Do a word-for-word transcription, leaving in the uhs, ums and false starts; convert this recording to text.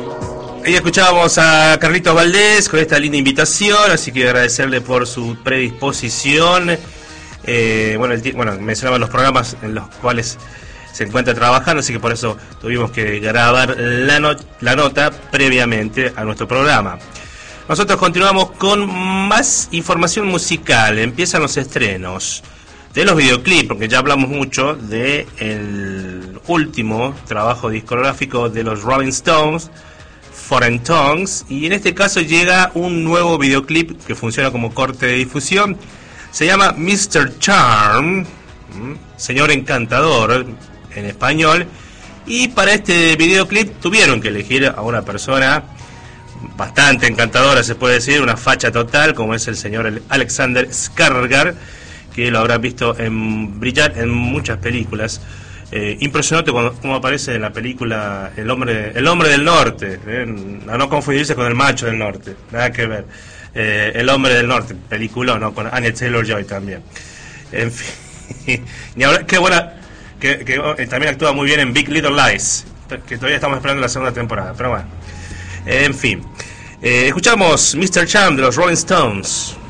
Ahí escuchábamos a Carlitos Valdés con esta linda invitación, así que agradecerle por su predisposición. Eh, bueno, el, bueno, mencionaban los programas en los cuales se encuentra trabajando, así que por eso tuvimos que grabar la, no, la nota previamente a nuestro programa. Nosotros continuamos con más información musical. Empiezan los estrenos de los videoclips, porque ya hablamos mucho de el último trabajo discográfico de los Rolling Stones, Foreign Tongues, y en este caso llega un nuevo videoclip que funciona como corte de difusión. Se llama mister Charm, Señor Encantador en español, y para este videoclip tuvieron que elegir a una persona bastante encantadora, se puede decir, una facha total, como es el señor Alexander Skarsgård, que lo habrán visto en brillar en muchas películas. Eh, impresionante cuando, como aparece en la película El hombre el hombre del norte, eh, a no confundirse con El macho del norte, nada que ver. eh, El hombre del norte, película, ¿no? Con Anya Taylor-Joy también. En fin, y ahora, qué buena, que, que eh, también actúa muy bien en Big Little Lies, que todavía estamos esperando la segunda temporada, pero bueno. En fin, eh, escuchamos mister Charm de los Rolling Stones.